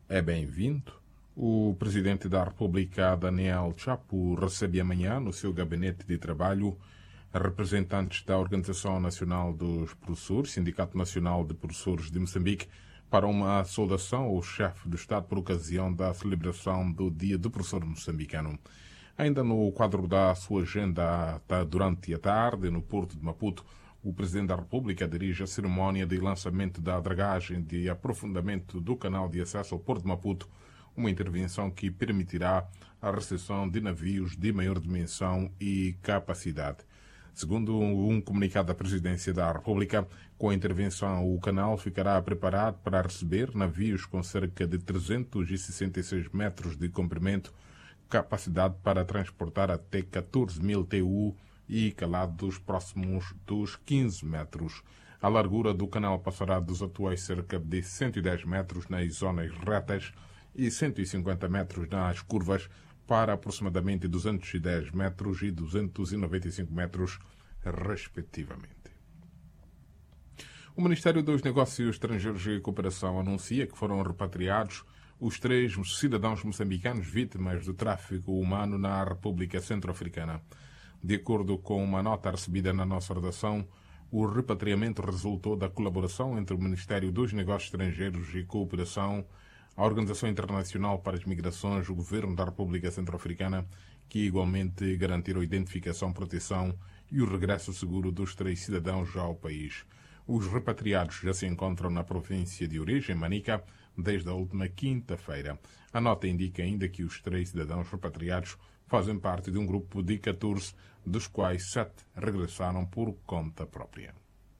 é bem-vindo. O Presidente da República, Daniel Chapo, recebe amanhã no seu gabinete de trabalho representantes da Organização Nacional dos Professores, Sindicato Nacional de Professores de Moçambique, para uma saudação ao chefe do Estado por ocasião da celebração do Dia do Professor Moçambicano. Ainda no quadro da sua agenda, durante a tarde, no Porto de Maputo, o Presidente da República dirige a cerimónia de lançamento da dragagem de aprofundamento do canal de acesso ao Porto de Maputo, uma intervenção que permitirá a recepção de navios de maior dimensão e capacidade. Segundo um comunicado da Presidência da República, com a intervenção o canal ficará preparado para receber navios com cerca de 366 metros de comprimento, capacidade para transportar até 14 mil TU e calados próximos dos 15 metros. A largura do canal passará dos atuais cerca de 110 metros nas zonas retas e 150 metros nas curvas para aproximadamente 210 metros e 295 metros, respectivamente. O Ministério dos Negócios Estrangeiros e Cooperação anuncia que foram repatriados os 3 cidadãos moçambicanos vítimas do tráfico humano na República Centro-Africana. De acordo com uma nota recebida na nossa redação, o repatriamento resultou da colaboração entre o Ministério dos Negócios Estrangeiros e Cooperação, a Organização Internacional para as Migrações, o Governo da República Centro-Africana, que igualmente garantiram a identificação, proteção e o regresso seguro dos 3 cidadãos ao país. Os repatriados já se encontram na província de origem, Manica, desde a última quinta-feira. A nota indica ainda que os 3 cidadãos repatriados fazem parte de um grupo de 14, dos quais 7 regressaram por conta própria.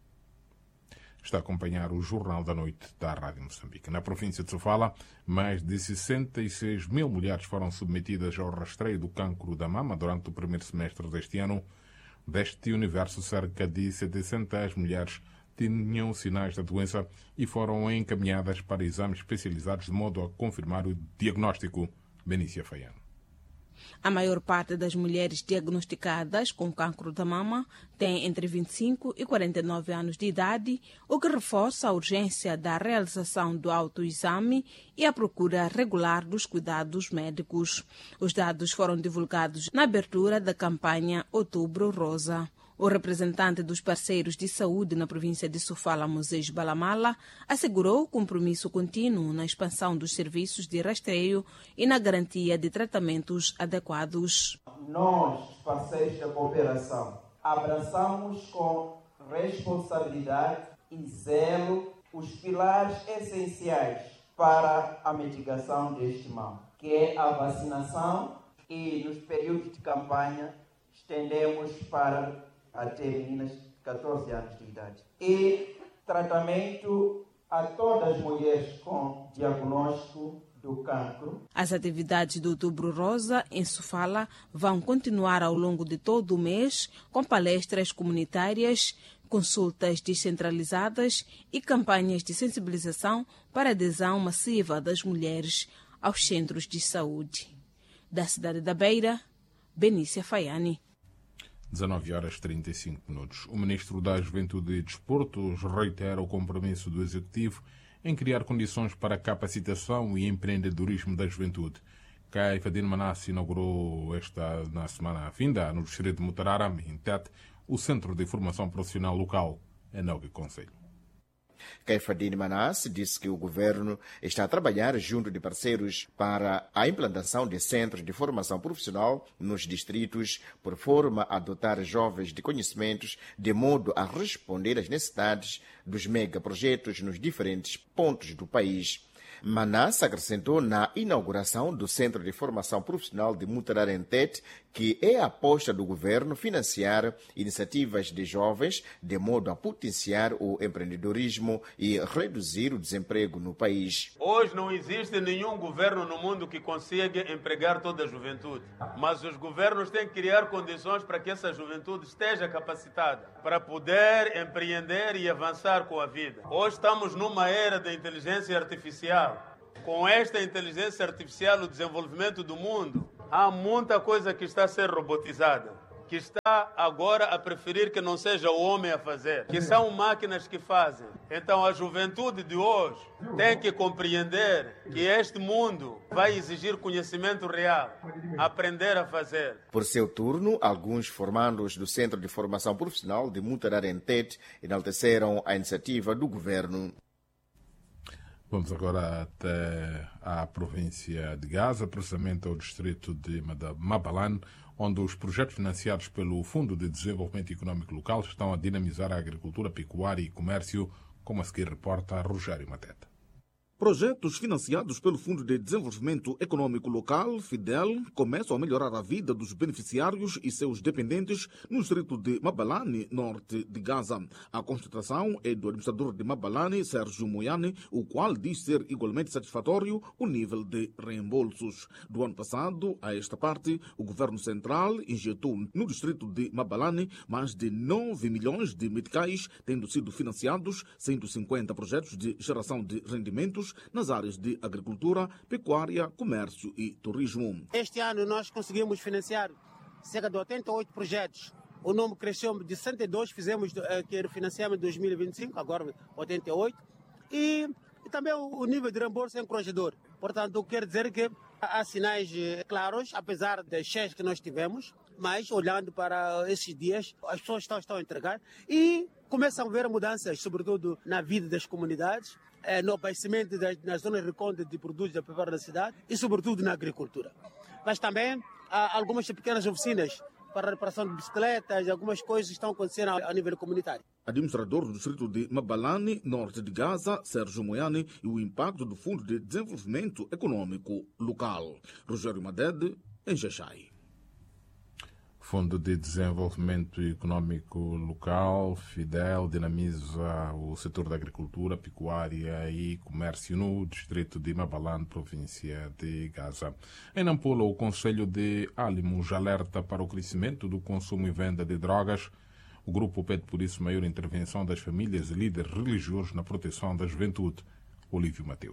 Está a acompanhar o Jornal da Noite da Rádio Moçambique. Na província de Sofala, mais de 66 mil mulheres foram submetidas ao rastreio do cancro da mama durante o primeiro semestre deste ano. Deste universo, cerca de 700 mulheres tinham sinais da doença e foram encaminhadas para exames especializados de modo a confirmar o diagnóstico. Benícia Faiano. A maior parte das mulheres diagnosticadas com cancro da mama tem entre 25 e 49 anos de idade, o que reforça a urgência da realização do autoexame e a procura regular dos cuidados médicos. Os dados foram divulgados na abertura da campanha Outubro Rosa. O representante dos parceiros de saúde na província de Sofala, Moisés Balamala, assegurou o compromisso contínuo na expansão dos serviços de rastreio e na garantia de tratamentos adequados. Nós, parceiros da cooperação, abraçamos com responsabilidade e zelo os pilares essenciais para a mitigação deste mal, que é a vacinação, e nos períodos de campanha estendemos para até meninas de 14 anos de idade. E tratamento a todas as mulheres com diagnóstico do cancro. As atividades do Outubro Rosa em Sofala vão continuar ao longo de todo o mês, com palestras comunitárias, consultas descentralizadas e campanhas de sensibilização para a adesão massiva das mulheres aos centros de saúde. Da cidade da Beira, Benícia Faiani. 19h35. O Ministro da Juventude e Desportos reitera o compromisso do Executivo em criar condições para a capacitação e empreendedorismo da juventude. Caifadine Manasse inaugurou na semana vinda, no distrito de Mutarara, em Tete, o Centro de Formação Profissional Local, em Nogue Conselho. Caifadine Manasse disse que o governo está a trabalhar junto de parceiros para a implantação de centros de formação profissional nos distritos, por forma a dotar jovens de conhecimentos de modo a responder às necessidades dos megaprojetos nos diferentes pontos do país. Manasse acrescentou na inauguração do Centro de Formação Profissional de Mutarara em Tete que é a aposta do governo financiar iniciativas de jovens de modo a potenciar o empreendedorismo e reduzir o desemprego no país. Hoje não existe nenhum governo no mundo que consiga empregar toda a juventude, mas os governos têm que criar condições para que essa juventude esteja capacitada para poder empreender e avançar com a vida. Hoje estamos numa era da inteligência artificial. Com esta inteligência artificial, o desenvolvimento do mundo, há muita coisa que está a ser robotizada. que está agora a preferir que não seja o homem a fazer, que são máquinas que fazem. Então a juventude de hoje tem que compreender que este mundo vai exigir conhecimento real, aprender a fazer. Por seu turno, alguns formandos do Centro de Formação Profissional de Mutararentete enalteceram a iniciativa do governo. Vamos agora até a província de Gaza, precisamente ao distrito de Mabalane, onde os projetos financiados pelo Fundo de Desenvolvimento Econômico Local estão a dinamizar a agricultura, pecuária e comércio, como a seguir reporta Rogério Mateta. Projetos financiados pelo Fundo de Desenvolvimento Econômico Local, FIDEL, começam a melhorar a vida dos beneficiários e seus dependentes no distrito de Mabalane, norte de Gaza. A constatação é do administrador de Mabalane, Sérgio Moiane, o qual diz ser igualmente satisfatório o nível de reembolsos. Do ano passado, a esta parte, o governo central injetou no distrito de Mabalane mais de 9 milhões de meticais, tendo sido financiados 150 projetos de geração de rendimentos nas áreas de agricultura, pecuária, comércio e turismo. Este ano nós conseguimos financiar cerca de 88 projetos. O número cresceu de 102, fizemos que financiamos em 2025, agora 88. E também o nível de reembolso é encorajador. Portanto, quero dizer que há sinais claros, apesar das cheias que nós tivemos, mas olhando para esses dias, as pessoas estão a entregar e começam a ver mudanças, sobretudo na vida das comunidades, no abastecimento nas zonas recônditas de produtos da preparação da cidade e, sobretudo, na agricultura. Mas também há algumas pequenas oficinas para a reparação de bicicletas, algumas coisas estão acontecendo a nível comunitário. Administrador do distrito de Mabalane, norte de Gaza, Sérgio Moiane, e o impacto do Fundo de Desenvolvimento Econômico Local. Rogério Madede, em Xaxai. Fundo de Desenvolvimento Econômico Local, FIDEL, dinamiza o setor da agricultura, pecuária e comércio no distrito de Mabalane, província de Gaza. Em Nampula, o Conselho de Alimos alerta para o crescimento do consumo e venda de drogas. O grupo pede, por isso, maior intervenção das famílias e líderes religiosos na proteção da juventude. Olívio Mateus.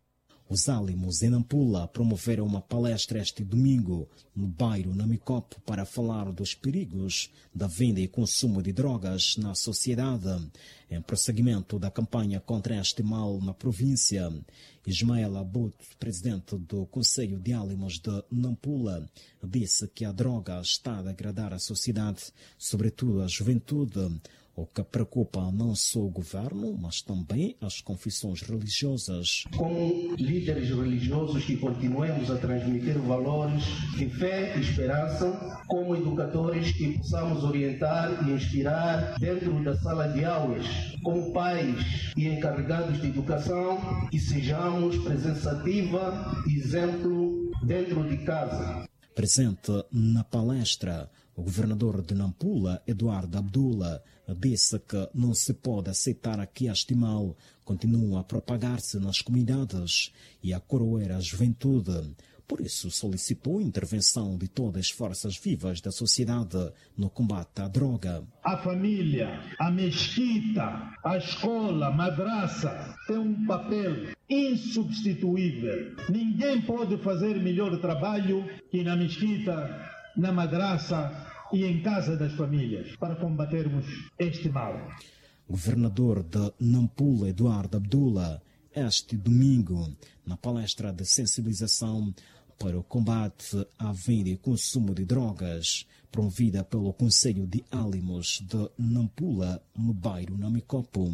Os Alimos em Nampula promoveram uma palestra este domingo no bairro Namicopo para falar dos perigos da venda e consumo de drogas na sociedade, em prosseguimento da campanha contra este mal na província. Ismael Abut, presidente do Conselho de Alimos de Nampula, disse que a droga está a degradar a sociedade, sobretudo a juventude, o que preocupa não só o governo, mas também as confissões religiosas. Como líderes religiosos que continuemos a transmitir valores de fé e esperança, como educadores que possamos orientar e inspirar dentro da sala de aulas, como pais e encarregados de educação, que sejamos presença ativa e exemplo dentro de casa. Presente na palestra, o governador de Nampula, Eduardo Abdullah, disse que não se pode aceitar que este mal continue a propagar-se nas comunidades e a corroer a juventude. Por isso, solicitou a intervenção de todas as forças vivas da sociedade no combate à droga. A família, a mesquita, a escola, a madraça tem um papel insubstituível. Ninguém pode fazer melhor trabalho que na mesquita, na madraça e em casa das famílias para combatermos este mal. Governador de Nampula, Eduardo Abdullah, este domingo, na palestra de sensibilização para o combate à venda e consumo de drogas, promovida pelo Conselho de Alimos de Nampula, no bairro Namicopo.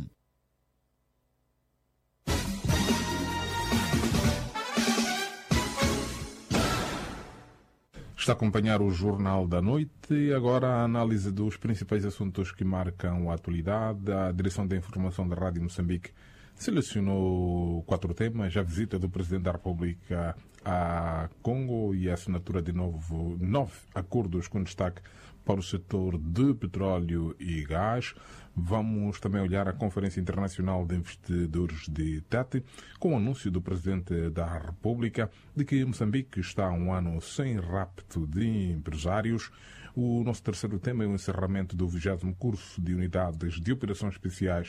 Está a acompanhar o Jornal da Noite e agora a análise dos principais assuntos que marcam a atualidade. A Direção da Informação da Rádio Moçambique selecionou 4 temas: a visita do Presidente da República a Congo e a assinatura de 9 acordos com destaque para o setor de petróleo e gás. Vamos também olhar a Conferência Internacional de Investidores de Tete, com o anúncio do Presidente da República de que Moçambique está há um ano sem rapto de empresários. O nosso terceiro tema é o encerramento do 20º curso de unidades de operações especiais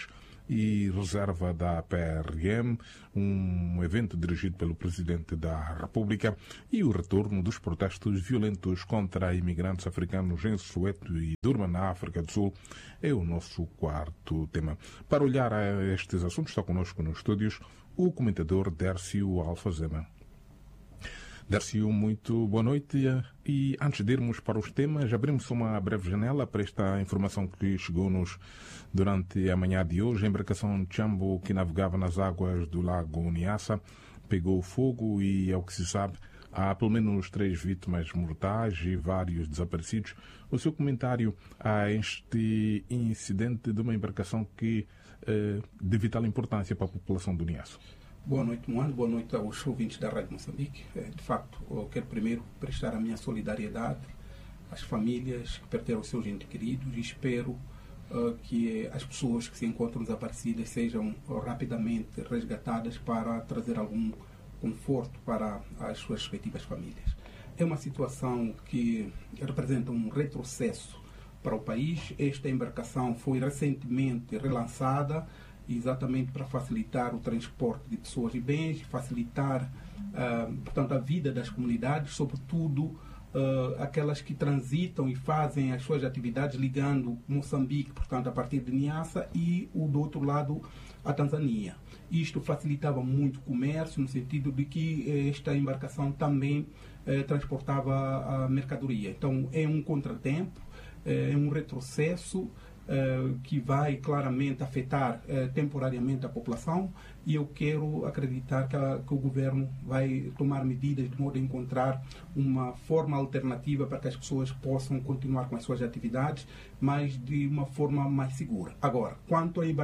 e reserva da PRM, um evento dirigido pelo Presidente da República, e o retorno dos protestos violentos contra imigrantes africanos em Soweto e Durban, na África do Sul, é o nosso quarto tema. Para olhar a estes assuntos, está connosco nos estúdios o comentador Dércio Alfazema. Dércio, muito boa noite. E antes de irmos para os temas, abrimos uma breve janela para esta informação que chegou-nos durante a manhã de hoje. A embarcação Chambo, que navegava nas águas do lago Niassa, pegou fogo e, ao que se sabe, há pelo menos 3 vítimas mortais e vários desaparecidos. O seu comentário a este incidente de uma embarcação que de vital importância para a população do Niassa. Boa noite, Moano. Boa noite aos ouvintes da Rádio Moçambique. De facto, eu quero primeiro prestar a minha solidariedade às famílias que perderam os seus entes queridos e espero que as pessoas que se encontram desaparecidas sejam rapidamente resgatadas para trazer algum conforto para as suas respectivas famílias. É uma situação que representa um retrocesso para o país. Esta embarcação foi recentemente relançada exatamente para facilitar o transporte de pessoas e bens, facilitar, portanto, a vida das comunidades, sobretudo aquelas que transitam e fazem as suas atividades ligando Moçambique, portanto, a partir de Niassa, e do outro lado, a Tanzânia. Isto facilitava muito o comércio, no sentido de que esta embarcação também transportava a mercadoria. Então, é um contratempo, é um retrocesso, que vai claramente afetar temporariamente a população, e eu quero acreditar que o governo vai tomar medidas de modo a encontrar uma forma alternativa para que as pessoas possam continuar com as suas atividades, mas de uma forma mais segura. Agora, quanto à